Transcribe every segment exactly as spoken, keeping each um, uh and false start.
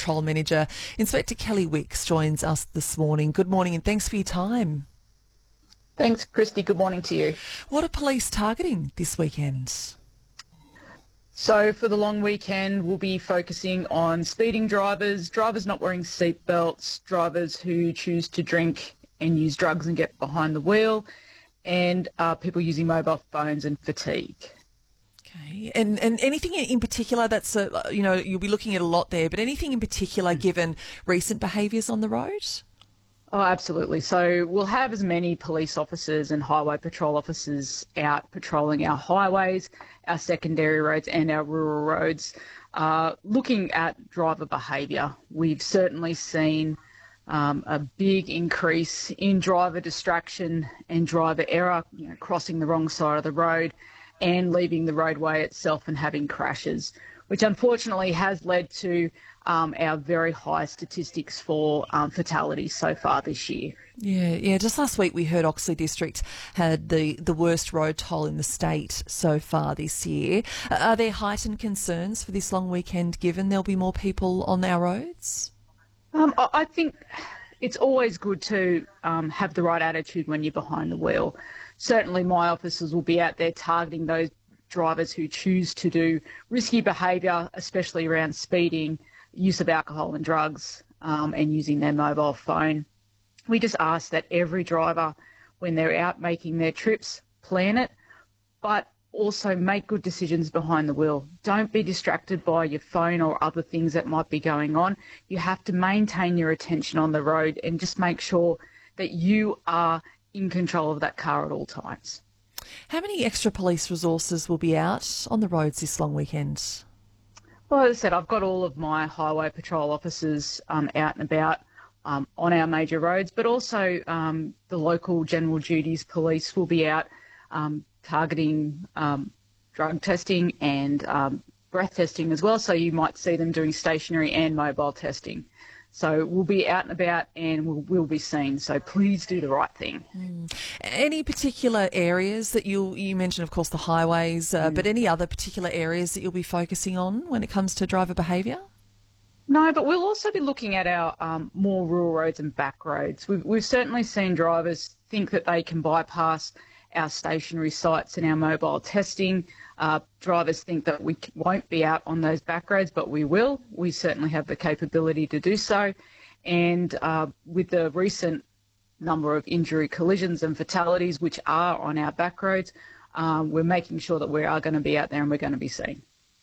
Patrol Manager, Inspector Kelly Wicks, joins us this morning. Good morning and thanks for your time. Thanks, Christy. Good morning to you. What are police targeting this weekend? So for the long weekend, we'll be focusing on speeding drivers, drivers not wearing seatbelts, drivers who choose to drink and use drugs and get behind the wheel, and uh, people using mobile phones and fatigue. Okay, and and anything in particular that's, a, you know, you'll be looking at a lot there, but anything in particular given recent behaviours on the road? Oh, absolutely. So we'll have as many police officers and highway patrol officers out patrolling our highways, our secondary roads and our rural roads, uh, looking at driver behaviour. We've certainly seen um, a big increase in driver distraction and driver error, you know, crossing the wrong side of the road and leaving the roadway itself and having crashes, which unfortunately has led to um, our very high statistics for um, fatalities so far this year. Yeah, yeah. Just last week we heard Oxley District had the, the worst road toll in the state so far this year. Uh, are there heightened concerns for this long weekend given there'll be more people on our roads? Um, I I think it's always good to um, have the right attitude when you're behind the wheel. Certainly my officers will be out there targeting those drivers who choose to do risky behaviour, especially around speeding, use of alcohol and drugs, um, and using their mobile phone. We just ask that every driver, when they're out making their trips, plan it, but also make good decisions behind the wheel. Don't be distracted by your phone or other things that might be going on. You have to maintain your attention on the road and just make sure that you are in control of that car at all times. How many extra police resources will be out on the roads this long weekend? Well, as I said, I've got all of my highway patrol officers um, out and about um, on our major roads, but also um, the local general duties police will be out um, targeting um, drug testing and um, breath testing as well, so you might see them doing stationary and mobile testing. So we'll be out and about and we'll, we'll be seen. So please do the right thing. Mm. Any particular areas that you'll, you mentioned, of course, the highways, uh, mm. but any other particular areas that you'll be focusing on when it comes to driver behaviour? No, but we'll also be looking at our um, more rural roads and back roads. We've, we've certainly seen drivers think that they can bypass our stationary sites and our mobile testing. Uh, drivers think that we won't be out on those back roads, but we will. We certainly have the capability to do so. And uh, with the recent number of injury collisions and fatalities which are on our back roads, um, we're making sure that we are going to be out there and we're going to be seen.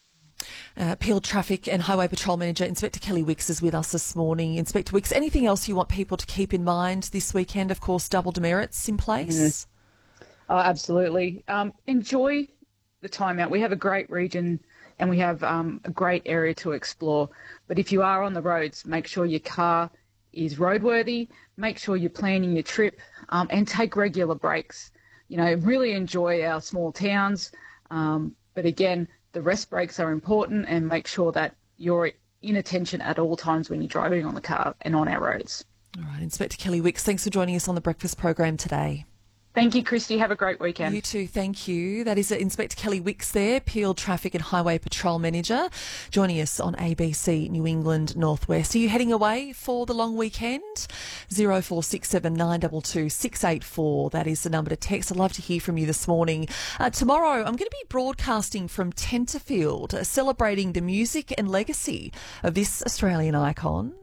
Uh, Peel Traffic and Highway Patrol Manager Inspector Kelly Wicks is with us this morning. Inspector Wicks, anything else you want people to keep in mind this weekend? Of course, double demerits in place. Mm. Oh, absolutely. Um, enjoy the time out. We have a great region and we have um, a great area to explore. But if you are on the roads, make sure your car is roadworthy, make sure you're planning your trip, um, and take regular breaks. You know, really enjoy our small towns. Um, but again, the rest breaks are important, and make sure that you're in attention at all times when you're driving on the car and on our roads. All right, Inspector Kelly Wicks, thanks for joining us on the Breakfast program today. Thank you, Christy. Have a great weekend. You too, thank you. That is Inspector Kelly Wicks there, Peel Traffic and Highway Patrol Manager, joining us on A B C New England Northwest. Are you heading away for the long weekend? zero four six seven nine two two six eight four. That is the number to text. I'd love to hear from you this morning. Uh, tomorrow, I'm going to be broadcasting from Tenterfield, uh, celebrating the music and legacy of this Australian icon.